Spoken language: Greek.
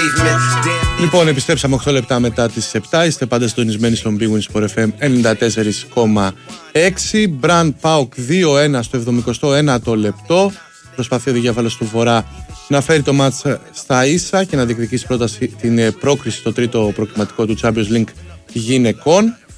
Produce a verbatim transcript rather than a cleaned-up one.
Λοιπόν, επιστρέψαμε οκτώ λεπτά μετά τις επτά. Είστε πάντα συντονισμένοι στον Big Win Sport εφ εμ ενενήντα τέσσερα κόμμα έξι. Μπραν Πάοκ δύο ένα στο εβδομηκοστό ένατο λεπτό. Προσπαθεί ο διάβαλος του Βορρά να φέρει το μάτς στα ίσα και να διεκδικήσει πρώτα την πρόκριση στο τρίτο προκριματικό του Champions League γυναικών.